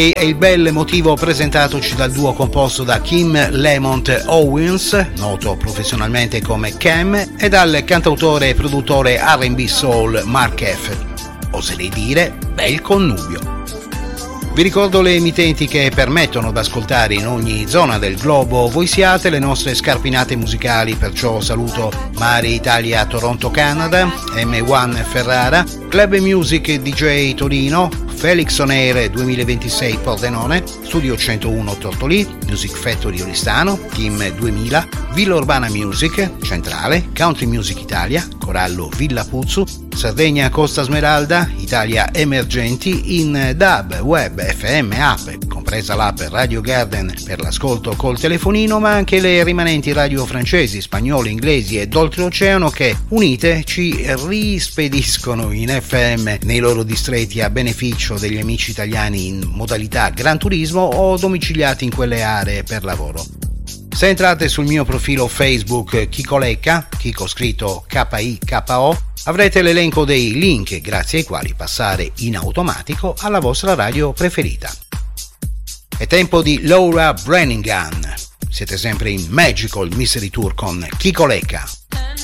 è il bel motivo presentatoci dal duo composto da Kim Lamont Owens, noto professionalmente come Cam, e dal cantautore e produttore R&B Soul Mark F. Oserei dire, bel connubio. Vi ricordo le emittenti che permettono d'ascoltare in ogni zona del globo. Voi siate le nostre scarpinate musicali, perciò saluto Mari Italia Toronto Canada, M1 Ferrara, Club Music DJ Torino, Felix On Air 2026 Pordenone, Studio 101 Tortolì, Music Factory Oristano, Team 2000, Villa Urbana Music, Centrale, Country Music Italia, Corallo Villa Puzzu, Sardegna Costa Smeralda, Italia Emergenti in DAB, web, FM, app, compresa l'app Radio Garden per l'ascolto col telefonino, ma anche le rimanenti radio francesi, spagnole, inglesi ed oltreoceano che, unite, ci rispediscono in FM nei loro distretti a beneficio degli amici italiani in modalità Gran Turismo o domiciliati in quelle aree per lavoro. Se entrate sul mio profilo Facebook Chico Lecca, Chico scritto K-I-K-O, avrete l'elenco dei link grazie ai quali passare in automatico alla vostra radio preferita. È tempo di Laura Brannigan. Siete sempre in Magical Mystery Tour con Chico Lecca.